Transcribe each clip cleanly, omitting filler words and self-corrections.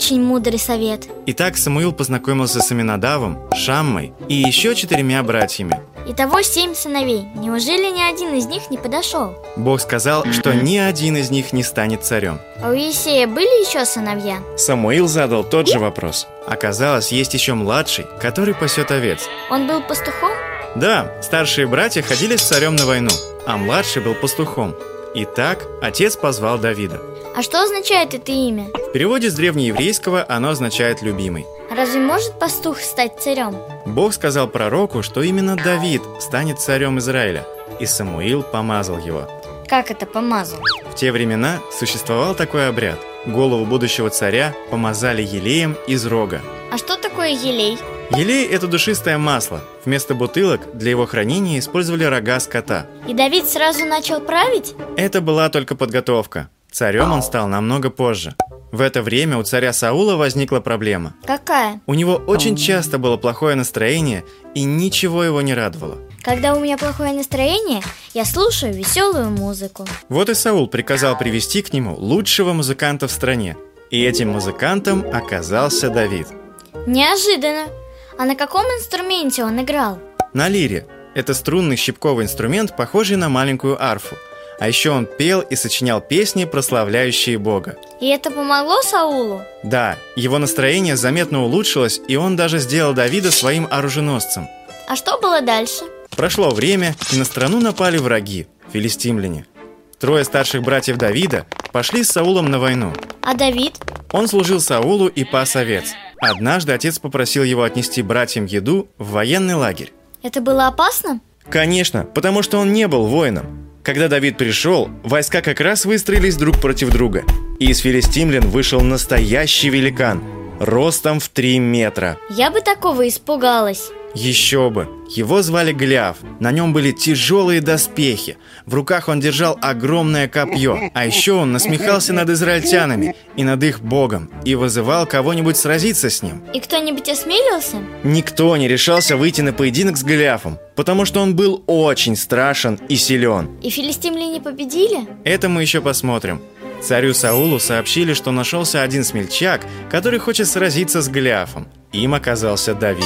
очень мудрый совет. Итак, Самуил познакомился с Аминадавом, Шаммой и еще 4 братьями. Итого 7 сыновей. Неужели ни один из них не подошел? Бог сказал, что ни один из них не станет царем. А у Иисея были еще сыновья? Самуил задал тот же вопрос. Оказалось, есть еще младший, который пасет овец. Он был пастухом? Да, старшие братья ходили с царем на войну, а младший был пастухом. Итак, отец позвал Давида. А что означает это имя? В переводе с древнееврейского оно означает «любимый». Разве может пастух стать царем? Бог сказал пророку, что именно Давид станет царем Израиля, и Самуил помазал его. Как это помазал? В те времена существовал такой обряд. Голову будущего царя помазали елеем из рога. А что такое елей? Елей – это душистое масло. Вместо бутылок для его хранения использовали рога скота. И Давид сразу начал править? Это была только подготовка. Царем он стал намного позже. В это время у царя Саула возникла проблема. Какая? У него очень часто было плохое настроение, и ничего его не радовало. Когда у меня плохое настроение, я слушаю веселую музыку. Вот и Саул приказал привести к нему лучшего музыканта в стране. И этим музыкантом оказался Давид. Неожиданно. А на каком инструменте он играл? На лире. Это струнный щипковый инструмент, похожий на маленькую арфу. А еще он пел и сочинял песни, прославляющие Бога. И это помогло Саулу? Да, его настроение заметно улучшилось, и он даже сделал Давида своим оруженосцем. А что было дальше? Прошло время, и на страну напали враги, филистимляне. 3 старших братьев Давида пошли с Саулом на войну. А Давид? Он служил Саулу и пас овец. Однажды отец попросил его отнести братьям еду в военный лагерь. Это было опасно? Конечно, потому что он не был воином. Когда Давид пришел, войска как раз выстроились друг против друга. И из филистимлян вышел настоящий великан, ростом в 3 метра. Я бы такого испугалась. Еще бы! Его звали Голиаф. На нем были тяжелые доспехи. В руках он держал огромное копье. А еще он насмехался над израильтянами и над их Богом и вызывал кого-нибудь сразиться с ним. И кто-нибудь осмелился? Никто не решался выйти на поединок с Голиафом, потому что он был очень страшен и силен. И филистимляне победили? Это мы еще посмотрим. Царю Саулу сообщили, что нашелся один смельчак, который хочет сразиться с Голиафом. Им оказался Давид.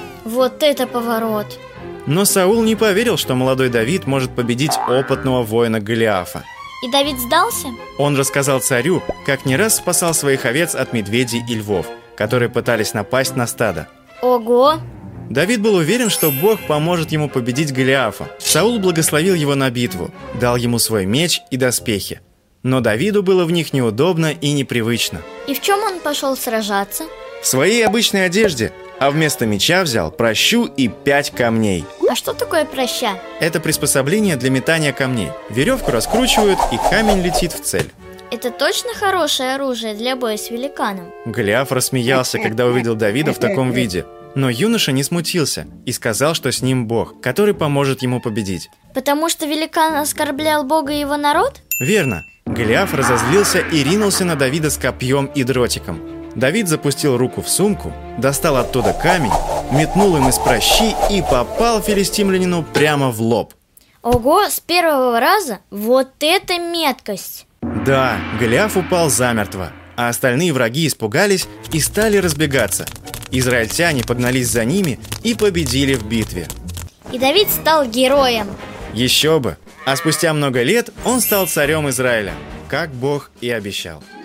Вот это поворот! Но Саул не поверил, что молодой Давид может победить опытного воина Голиафа. И Давид сдался? Он рассказал царю, как не раз спасал своих овец от медведей и львов, которые пытались напасть на стадо. Ого! Давид был уверен, что Бог поможет ему победить Голиафа. Саул благословил его на битву, дал ему свой меч и доспехи. Но Давиду было в них неудобно и непривычно. И в чем он пошел сражаться? В своей обычной одежде, а вместо меча взял пращу и 5 камней. А что такое праща? Это приспособление для метания камней. Веревку раскручивают, и камень летит в цель. Это точно хорошее оружие для боя с великаном? Голиаф рассмеялся, когда увидел Давида в таком виде. Но юноша не смутился и сказал, что с ним Бог, который поможет ему победить. Потому что великан оскорблял Бога и его народ? Верно. Голиаф разозлился и ринулся на Давида с копьем и дротиком. Давид запустил руку в сумку, достал оттуда камень, метнул им из пращи и попал филистимлянину прямо в лоб. Ого, с первого раза? Вот это меткость! Да, Голиаф упал замертво, а остальные враги испугались и стали разбегаться. Израильтяне погнались за ними и победили в битве. И Давид стал героем. Еще бы! А спустя много лет он стал царем Израиля, как Бог и обещал.